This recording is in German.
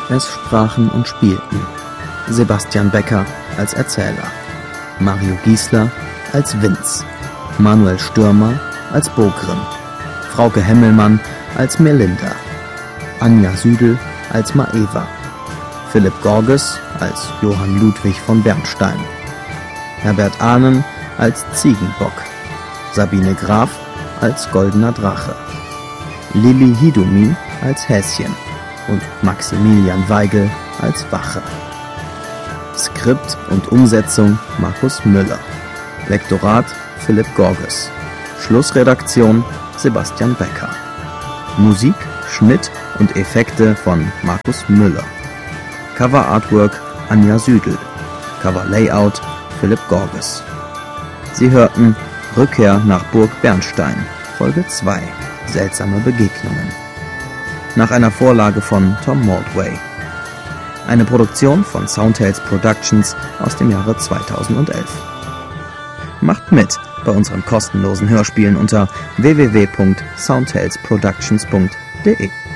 Es sprachen und spielten Sebastian Becker als Erzähler, Mario Giesler als Vinz, Manuel Stürmer als Bogrim, Frauke Hemmelmann als Melinda, Anja Südel als Maeva, Philipp Gorges als Johann Ludwig von Bernstein, Herbert Ahnen als Ziegenbock, Sabine Graf als Goldener Drache, Lilli Hidumi als Häschen und Maximilian Weigel als Wache. Skript und Umsetzung Markus Müller. Lektorat Philipp Gorges. Schlussredaktion Sebastian Becker. Musik, Schnitt und Effekte von Markus Müller. Cover Artwork Anja Südel. Cover Layout Philipp Gorges. Sie hörten Rückkehr nach Burg Bernstein, Folge 2, Seltsame Begegnungen. Nach einer Vorlage von Tom Moldway. Eine Produktion von Soundtales Productions aus dem Jahre 2011. Macht mit bei unseren kostenlosen Hörspielen unter www.soundtalesproductions.de.